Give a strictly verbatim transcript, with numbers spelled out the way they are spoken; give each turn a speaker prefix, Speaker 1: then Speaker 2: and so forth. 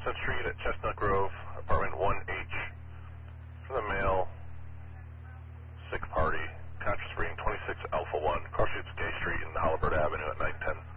Speaker 1: Chestnut Street at Chestnut Grove, apartment one H. For the male, sick party, conscious reading twenty-six Alpha one, cross streets Gay Street and Halliburton Avenue at nine ten.